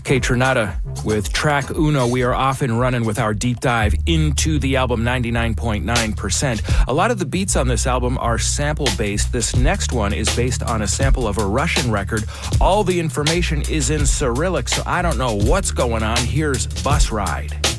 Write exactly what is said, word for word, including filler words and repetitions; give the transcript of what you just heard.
Kate Trinata with track Uno. We are off and running with our deep dive into the album ninety-nine point nine percent. A lot of the beats on this album are sample-based. This next one is based on a sample of a Russian record. All the information is in Cyrillic, so I don't know what's going on. Here's Bus Ride.